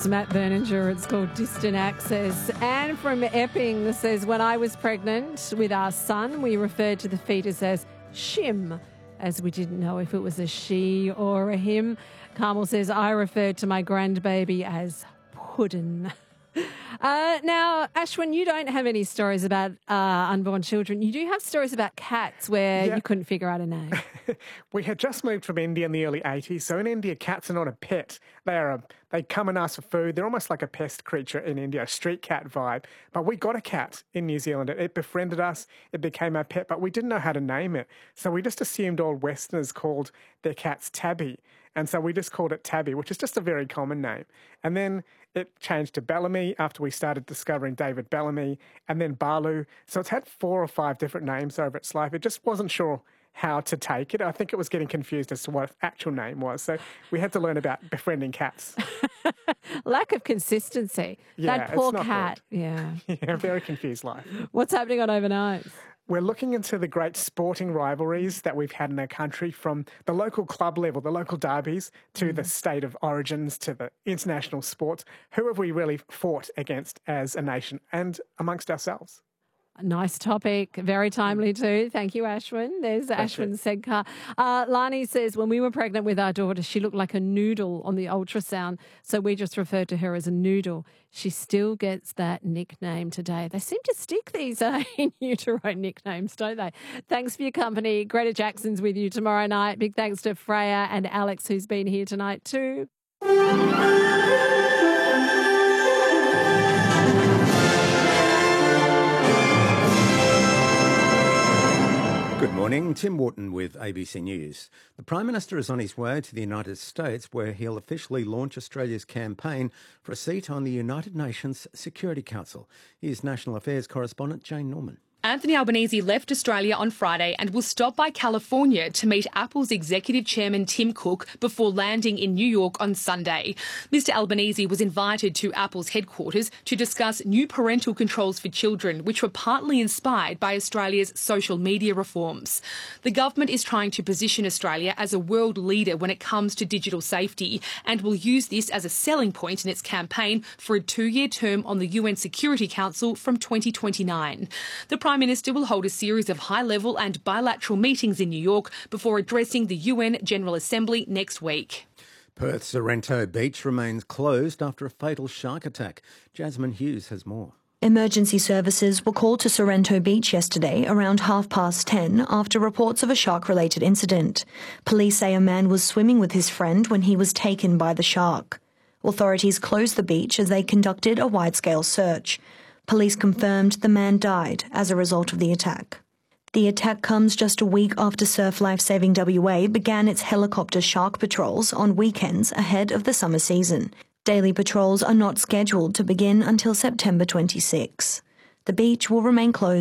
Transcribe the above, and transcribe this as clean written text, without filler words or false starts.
It's Matt Berninger. It's called Distant Access. Anne from Epping says, when I was pregnant with our son, we referred to the fetus as Shim, as we didn't know if it was a she or a him. Carmel says, I referred to my grandbaby as Puddin. Now, Ashwin, you don't have any stories about unborn children. You do have stories about cats where you couldn't figure out a name. We had just moved from India in the early 80s. So in India, cats are not a pet. They come and ask for food. They're almost like a pest creature in India, a street cat vibe. But we got a cat in New Zealand. It befriended us. It became our pet, but we didn't know how to name it. So we just assumed all Westerners called their cats Tabby. And so we just called it Tabby, which is just a very common name. And then it changed to Bellamy after we started discovering David Bellamy, and then Balu. So it's had 4 or 5 different names over its life. It just wasn't sure how to take it. I think it was getting confused as to what its actual name was. So we had to learn about befriending cats. Lack of consistency. Yeah, that poor it's not cat. good. Yeah, very confused life. What's happening on Overnight? We're looking into the great sporting rivalries that we've had in our country, from the local club level, the local derbies, to the state of origins, to the international sports. Who have we really fought against as a nation and amongst ourselves? Nice topic. Very timely too. Thank you, Ashwin. There's Ashwin Sedkar. Lani says, when we were pregnant with our daughter, she looked like a noodle on the ultrasound, so we just referred to her as a noodle. She still gets that nickname today. They seem to stick, these in utero nicknames, don't they? Thanks for your company. Greta Jackson's with you tomorrow night. Big thanks to Freya and Alex, who's been here tonight too. Good morning, Tim Wharton with ABC News. The Prime Minister is on his way to the United States, where he'll officially launch Australia's campaign for a seat on the United Nations Security Council. Here's National Affairs correspondent Jane Norman. Anthony Albanese left Australia on Friday and will stop by California to meet Apple's executive chairman Tim Cook before landing in New York on Sunday. Mr Albanese was invited to Apple's headquarters to discuss new parental controls for children, which were partly inspired by Australia's social media reforms. The government is trying to position Australia as a world leader when it comes to digital safety and will use this as a selling point in its campaign for a 2-year term on the UN Security Council from 2029. The Prime Minister will hold a series of high-level and bilateral meetings in New York before addressing the UN General Assembly next week. Perth's Sorrento Beach remains closed after a fatal shark attack. Jasmine Hughes has more. Emergency services were called to Sorrento Beach yesterday around 10:30 after reports of a shark-related incident. Police say a man was swimming with his friend when he was taken by the shark. Authorities closed the beach as they conducted a wide-scale search. Police confirmed the man died as a result of the attack. The attack comes just a week after Surf Life Saving WA began its helicopter shark patrols on weekends ahead of the summer season. Daily patrols are not scheduled to begin until September 26. The beach will remain closed